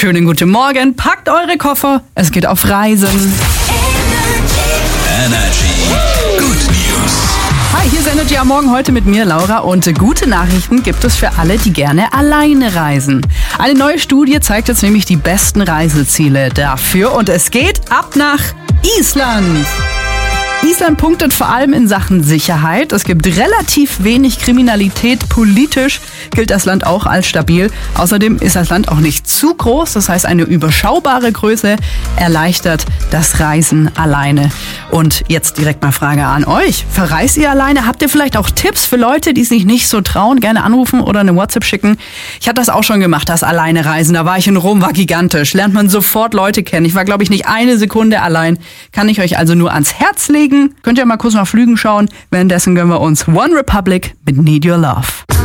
schönen guten Morgen. Packt eure Koffer, es geht auf Reisen. Energy. Good News. Hi, hier ist Energy am Morgen, heute mit mir, Laura. Und gute Nachrichten gibt es für alle, die gerne alleine reisen. Eine neue Studie zeigt jetzt nämlich die besten Reiseziele dafür. Und es geht ab nach Island. Island punktet vor allem in Sachen Sicherheit. Es gibt relativ wenig Kriminalität. Politisch gilt das Land auch als stabil. Außerdem ist das Land auch nicht zu groß. Das heißt, eine überschaubare Größe erleichtert das Reisen alleine. Und jetzt direkt mal Frage an euch. Verreist ihr alleine? Habt ihr vielleicht auch Tipps für Leute, die sich nicht so trauen? Gerne anrufen oder eine WhatsApp schicken. Ich hatte das auch schon gemacht, das alleine Reisen. Da war ich in Rom, war gigantisch. Lernt man sofort Leute kennen. Ich war, glaube ich, nicht eine Sekunde allein. Kann ich euch also nur ans Herz legen. Könnt ihr mal kurz nach Flügen schauen. Währenddessen gönnen wir uns One Republic mit Need Your Love.